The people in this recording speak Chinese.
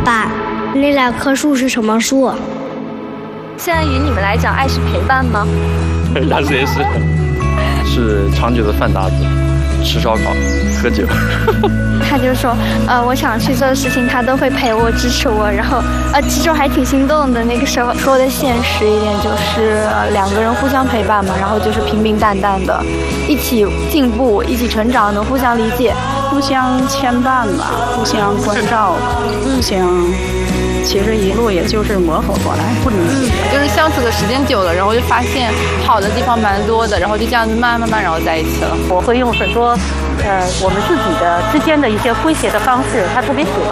爸，那2棵树是什么树？ 现在于你们来讲，爱是陪伴吗？ 那谁是长久的饭搭子，吃烧烤，喝酒。 他就说，我想去做的事情，他都会陪我、支持我。然后，其实我还挺心动的。那个时候说的现实一点，就是2个人互相陪伴嘛，然后就是平平淡淡的，一起进步，一起成长，能互相理解， 互相牵绊吧，互相关照，互相。其实一路也就是磨合过来，不能就是相处的时间久了，然后就发现好的地方蛮多的，然后就这样子慢慢然后在一起了。 我会用很多我们自己的之间的一些诙谐的方式，他特别喜欢。